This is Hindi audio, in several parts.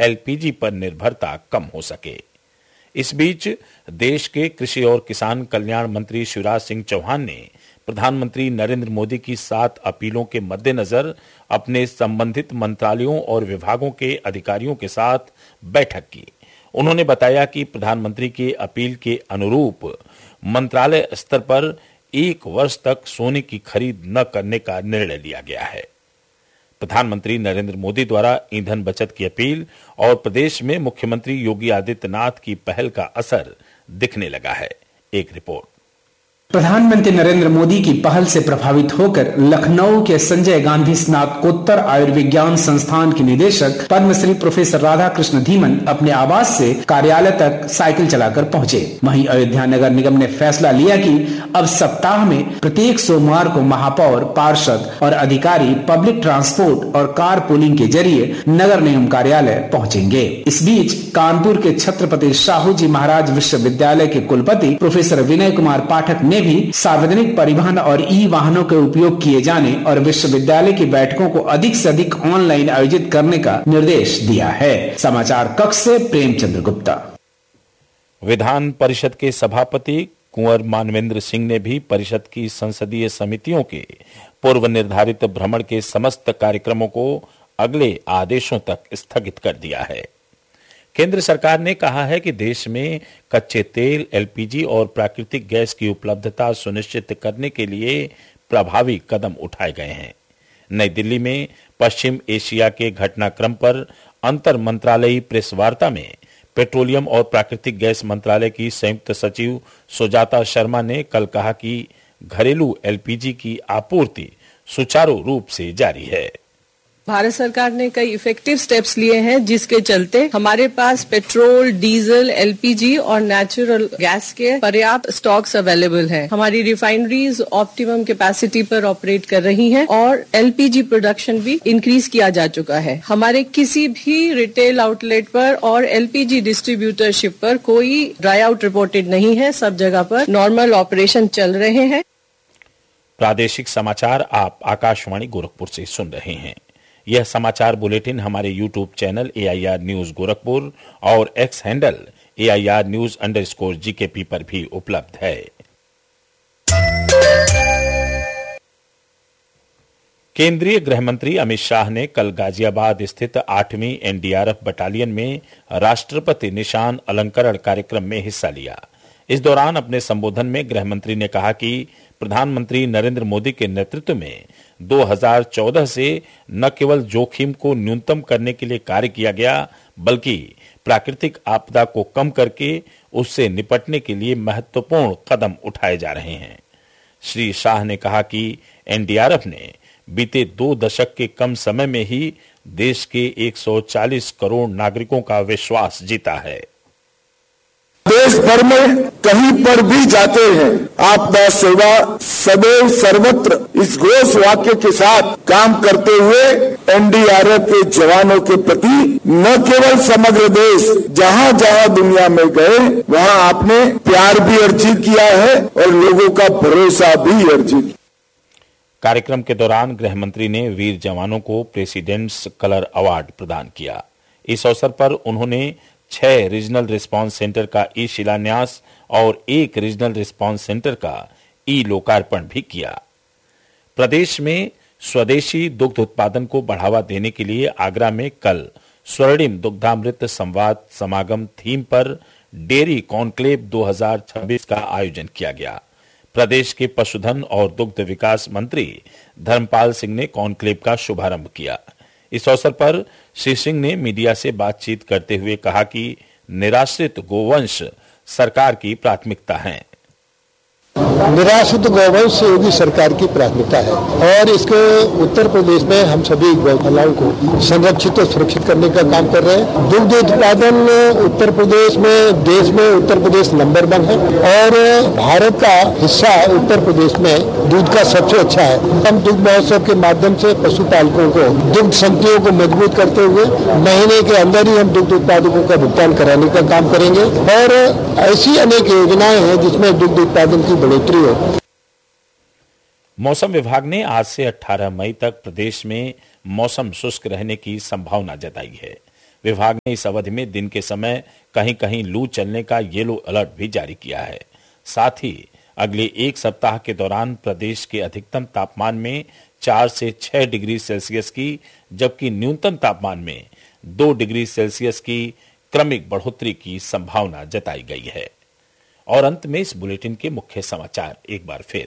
एलपीजी पर निर्भरता कम हो सके। इस बीच देश के कृषि और किसान कल्याण मंत्री शिवराज सिंह चौहान ने प्रधानमंत्री नरेंद्र मोदी की 7 अपीलों के मद्देनजर अपने संबंधित मंत्रालयों और विभागों के अधिकारियों के साथ बैठक की। उन्होंने बताया कि प्रधानमंत्री की अपील के अनुरूप मंत्रालय स्तर पर 1 वर्ष तक सोने की खरीद न करने का निर्णय लिया गया है। प्रधानमंत्री नरेंद्र मोदी द्वारा ईंधन बचत की अपील और प्रदेश में मुख्यमंत्री योगी आदित्यनाथ की पहल का असर दिखने लगा है। एक रिपोर्ट। प्रधानमंत्री नरेंद्र मोदी की पहल से प्रभावित होकर लखनऊ के संजय गांधी स्नातकोत्तर आयुर्विज्ञान संस्थान के निदेशक पद्मश्री प्रोफेसर राधाकृष्ण धीमन अपने आवास से कार्यालय तक साइकिल चलाकर पहुंचे। वहीं अयोध्या नगर निगम ने फैसला लिया कि अब सप्ताह में प्रत्येक सोमवार को महापौर, पार्षद और अधिकारी पब्लिक ट्रांसपोर्ट और कार पूलिंग के जरिए नगर निगम कार्यालय पहुंचेंगे। इस बीच कानपुर के छत्रपति शाहू जी महाराज विश्वविद्यालय के कुलपति प्रोफेसर विनय कुमार पाठक ने भी सार्वजनिक परिवहन और ई वाहनों के उपयोग किए जाने और विश्वविद्यालय की बैठकों को अधिक से अधिक ऑनलाइन आयोजित करने का निर्देश दिया है। समाचार कक्ष से प्रेमचंद्र गुप्ता। विधान परिषद के सभापति कुंवर मानवेंद्र सिंह ने भी परिषद की संसदीय समितियों के पूर्व निर्धारित भ्रमण के समस्त कार्यक्रमों को अगले आदेशों तक स्थगित कर दिया है। केंद्र सरकार ने कहा है कि देश में कच्चे तेल, एलपीजी और प्राकृतिक गैस की उपलब्धता सुनिश्चित करने के लिए प्रभावी कदम उठाए गए हैं। नई दिल्ली में पश्चिम एशिया के घटनाक्रम पर अंतर मंत्रालयी प्रेस वार्ता में पेट्रोलियम और प्राकृतिक गैस मंत्रालय की संयुक्त सचिव सुजाता शर्मा ने कल कहा कि घरेलू एलपीजी की आपूर्ति सुचारू रूप से जारी है। भारत सरकार ने कई इफेक्टिव स्टेप्स लिए हैं जिसके चलते हमारे पास पेट्रोल, डीजल, एलपीजी और नेचुरल गैस के पर्याप्त स्टॉक्स अवेलेबल हैं। हमारी रिफाइनरीज ऑप्टिमम कैपेसिटी पर ऑपरेट कर रही हैं और एलपीजी प्रोडक्शन भी इंक्रीज किया जा चुका है। हमारे किसी भी रिटेल आउटलेट पर और एलपीजी डिस्ट्रीब्यूटरशिप पर कोई ड्राई आउट रिपोर्टेड नहीं है। सब जगह पर नॉर्मल ऑपरेशन चल रहे हैं। प्रादेशिक समाचार आप आकाशवाणी गोरखपुर से सुन रहे हैं। यह समाचार बुलेटिन हमारे YouTube channel AIR news Gorakhpur और एक्स हैंडल AIR न्यूज_GKP पर भी उपलब्ध है। केंद्रीय गृह मंत्री अमित शाह ने कल गाजियाबाद स्थित 8वीं NDRF बटालियन में राष्ट्रपति निशान अलंकरण कार्यक्रम में हिस्सा लिया। इस दौरान अपने संबोधन में गृह मंत्री ने कहा कि प्रधानमंत्री नरेंद्र मोदी के नेतृत्व में 2014 से न केवल जोखिम को न्यूनतम करने के लिए कार्य किया गया, बल्कि प्राकृतिक आपदा को कम करके उससे निपटने के लिए महत्वपूर्ण कदम उठाए जा रहे हैं। श्री शाह ने कहा कि NDRF ने बीते 2 दशक के कम समय में ही देश के 140 करोड़ नागरिकों का विश्वास जीता है। देश भर में कहीं पर भी जाते हैं, आपदा सेवा सदैव सर्वत्र इस घोष वाक्य के साथ काम करते हुए NDRF के जवानों के प्रति न केवल समग्र देश जहां जहां दुनिया में गए वहां आपने प्यार भी अर्जित किया है और लोगों का भरोसा भी अर्जित। कार्यक्रम के दौरान गृह मंत्री ने वीर जवानों को प्रेसिडेंट्स कलर अवार्ड प्रदान किया। इस अवसर पर उन्होंने 6 रीजनल रिस्पांस सेंटर का ई शिलान्यास और 1 रीजनल रिस्पांस सेंटर का ई लोकार्पण भी किया। प्रदेश में स्वदेशी दुग्ध उत्पादन को बढ़ावा देने के लिए आगरा में कल स्वर्णिम दुग्धामृत संवाद समागम थीम पर डेयरी कॉन्क्लेव 2026 का आयोजन किया गया। प्रदेश के पशुधन और दुग्ध विकास मंत्री धर्मपाल सिंह ने कॉन्क्लेव का शुभारंभ किया। इस अवसर पर श्री सिंह ने मीडिया से बातचीत करते हुए कहा कि निराश्रित गोवंश सरकार की प्राथमिकता है। निराश्रित गौवंश योगी सरकार की प्राथमिकता है और इसके उत्तर प्रदेश में हम सभी गौशालाओं को संरक्षित और सुरक्षित करने का काम कर रहे हैं। दुग्ध उत्पादन उत्तर प्रदेश में देश में उत्तर प्रदेश नंबर 1 है और भारत का हिस्सा उत्तर प्रदेश में दूध का सबसे अच्छा है। हम दुग्ध महोत्सव के माध्यम से पशुपालकों को दुग्ध समितियों को मजबूत करते हुए महीने के अंदर ही हम दुग्ध उत्पादकों का भुगतान कराने का काम करेंगे और ऐसी अनेक योजनाएं हैं जिसमें दुग्ध उत्पादन की बढ़ोतरी हो। मौसम विभाग ने आज से 18 मई तक प्रदेश में मौसम शुष्क रहने की संभावना जताई है। विभाग ने इस अवधि में दिन के समय कहीं कहीं लू चलने का येलो अलर्ट भी जारी किया है। साथ ही अगले एक सप्ताह के दौरान प्रदेश के अधिकतम तापमान में 4 से 6 डिग्री सेल्सियस की, जबकि न्यूनतम तापमान में 2 डिग्री सेल्सियस की क्रमिक बढ़ोतरी की संभावना जताई गई है। और अंत में इस बुलेटिन के मुख्य समाचार एक बार फिर।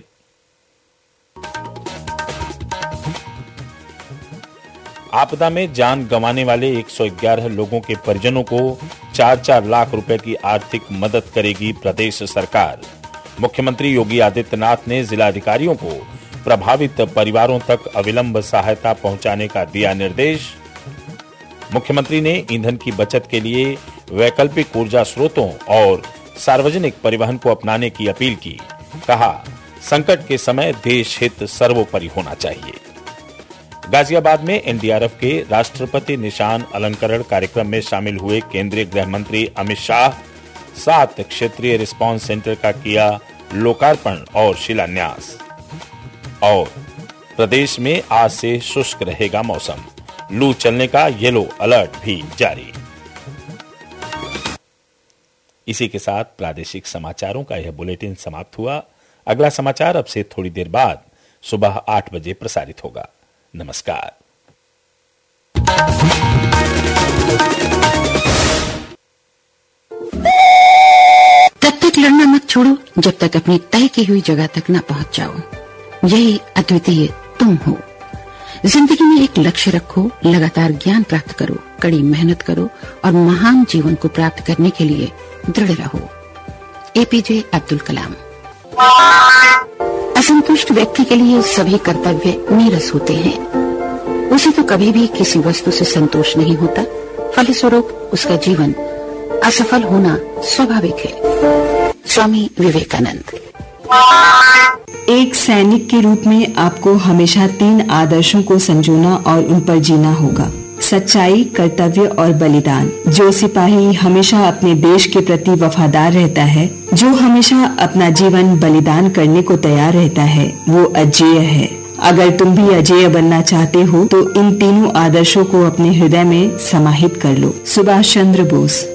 आपदा में जान गंवाने वाले 111 लोगों के परिजनों को 4-4 लाख रुपए की आर्थिक मदद करेगी प्रदेश सरकार। मुख्यमंत्री योगी आदित्यनाथ ने जिलाधिकारियों को प्रभावित परिवारों तक अविलंब सहायता पहुंचाने का दिया निर्देश। मुख्यमंत्री ने ईंधन की बचत के लिए वैकल्पिक ऊर्जा स्रोतों और सार्वजनिक परिवहन को अपनाने की अपील की। कहा, संकट के समय देश हित सर्वोपरि होना चाहिए। गाजियाबाद में एनडीआरएफ के राष्ट्रपति निशान अलंकरण कार्यक्रम में शामिल हुए केंद्रीय गृह मंत्री अमित शाह 7 क्षेत्रीय रिस्पांस सेंटर का किया लोकार्पण और शिलान्यास। और प्रदेश में आज से शुष्क रहेगा मौसम, लू चलने का येलो अलर्ट भी जारी। इसी के साथ प्रादेशिक समाचारों का यह बुलेटिन समाप्त हुआ। अगला समाचार अब से थोड़ी देर बाद सुबह 8 बजे प्रसारित होगा। नमस्कार। तब तक लड़ना मत छोड़ो जब तक अपनी तय की हुई जगह तक न पहुंच जाओ। यही अद्वितीय तुम हो। जिंदगी में एक लक्ष्य रखो, लगातार ज्ञान प्राप्त करो, कड़ी मेहनत करो और महान जीवन को प्राप्त करने के लिए दृढ़ रहो। एपीजे अब्दुल कलाम। असंतुष्ट व्यक्ति के लिए सभी कर्तव्य नीरस होते हैं। उसे तो कभी भी किसी वस्तु से संतोष नहीं होता, फलस्वरूप उसका जीवन असफल होना स्वाभाविक है। स्वामी विवेकानंद। एक सैनिक के रूप में आपको हमेशा 3 आदर्शों को संजोना और उन पर जीना होगा: सच्चाई, कर्तव्य और बलिदान। जो सिपाही हमेशा अपने देश के प्रति वफादार रहता है, जो हमेशा अपना जीवन बलिदान करने को तैयार रहता है, वो अजेय है। अगर तुम भी अजेय बनना चाहते हो तो इन तीनों आदर्शों को अपने हृदय में समाहित कर लो। Subhash Chandra Bose.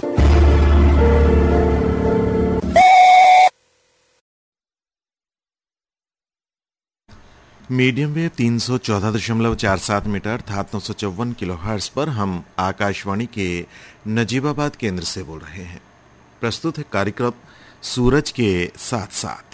Medium wave 314.47 metre अर्थात 954 किलोहर्ट्ज पर हम आकाशवाणी के नजीबाबाद केंद्र से बोल रहे हैं। प्रस्तुत है कार्यक्रम सूरज के साथ साथ।